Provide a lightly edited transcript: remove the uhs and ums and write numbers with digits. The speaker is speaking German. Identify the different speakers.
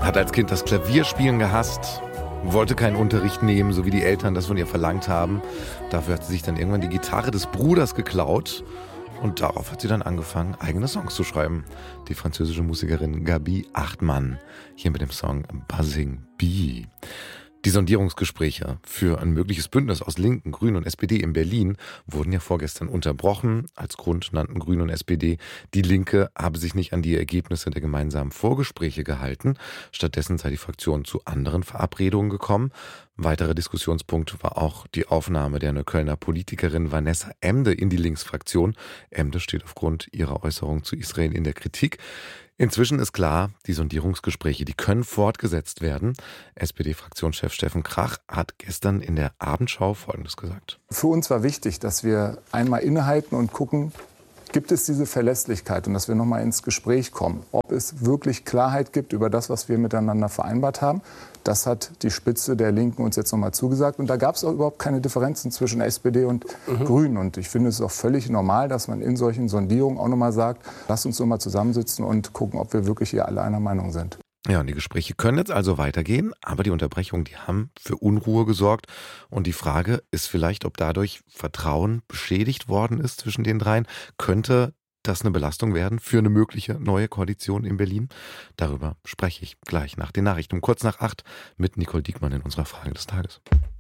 Speaker 1: Hat als Kind das Klavierspielen gehasst, wollte keinen Unterricht nehmen, so wie die Eltern das von ihr verlangt haben. Dafür hat sie sich dann irgendwann die Gitarre des Bruders geklaut und darauf hat sie dann angefangen, eigene Songs zu schreiben. Die französische Musikerin Gaby Achtmann, hier mit dem Song Buzzing Bee. Die Sondierungsgespräche für ein mögliches Bündnis aus Linken, Grünen und SPD in Berlin wurden ja vorgestern unterbrochen. Als Grund nannten Grüne und SPD, die Linke habe sich nicht an die Ergebnisse der gemeinsamen Vorgespräche gehalten. Stattdessen sei die Fraktion zu anderen Verabredungen gekommen. Weiterer Diskussionspunkt war auch die Aufnahme der Neuköllner Politikerin Vanessa Emde in die Linksfraktion. Emde steht aufgrund ihrer Äußerung zu Israel in der Kritik. Inzwischen ist klar, die Sondierungsgespräche, die können fortgesetzt werden. SPD-Fraktionschef Steffen Krach hat gestern in der Abendschau Folgendes gesagt.
Speaker 2: Für uns war wichtig, dass wir einmal innehalten und gucken, gibt es diese Verlässlichkeit und dass wir nochmal ins Gespräch kommen. Ob es wirklich Klarheit gibt über das, was wir miteinander vereinbart haben, das hat die Spitze der Linken uns jetzt nochmal zugesagt. Und da gab es auch überhaupt keine Differenzen zwischen SPD und Grünen. Und ich finde es auch völlig normal, dass man in solchen Sondierungen auch nochmal sagt, lasst uns nochmal zusammensitzen und gucken, ob wir wirklich hier alle einer Meinung sind.
Speaker 1: Ja, und die Gespräche können jetzt also weitergehen, aber die Unterbrechungen, die haben für Unruhe gesorgt. Und die Frage ist vielleicht, ob dadurch Vertrauen beschädigt worden ist zwischen den dreien. Könnte das eine Belastung werden für eine mögliche neue Koalition in Berlin? Darüber spreche ich gleich nach den Nachrichten um kurz nach 8 mit Nicole Diekmann in unserer Frage des Tages.